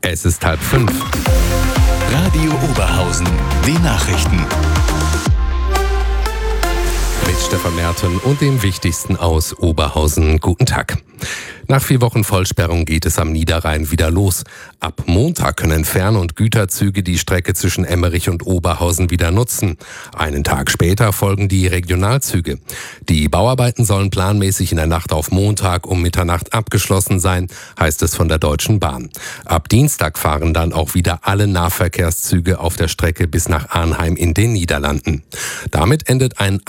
Es ist 4:30. Radio Oberhausen, die Nachrichten. Mit Stefan Merten und dem Wichtigsten aus Oberhausen. Guten Tag. Nach 4 Wochen Vollsperrung geht es am Niederrhein wieder los. Ab Montag können Fern- und Güterzüge die Strecke zwischen Emmerich und Oberhausen wieder nutzen. Einen Tag später folgen die Regionalzüge. Die Bauarbeiten sollen planmäßig in der Nacht auf Montag um Mitternacht abgeschlossen sein, heißt es von der Deutschen Bahn. Ab Dienstag fahren dann auch wieder alle Nahverkehrszüge auf der Strecke bis nach Arnheim in den Niederlanden. Damit endet ein